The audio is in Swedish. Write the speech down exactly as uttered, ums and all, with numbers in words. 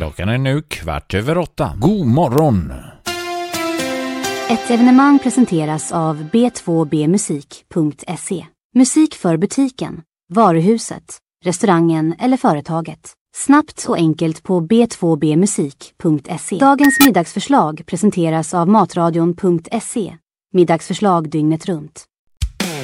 Klockan är nu kvart över åtta. God morgon! Ett evenemang presenteras av b två b musik punkt se. Musik för butiken, varuhuset, restaurangen eller företaget. Snabbt och enkelt på b två b musik punkt se. Dagens middagsförslag presenteras av matradion punkt se. Middagsförslag dygnet runt.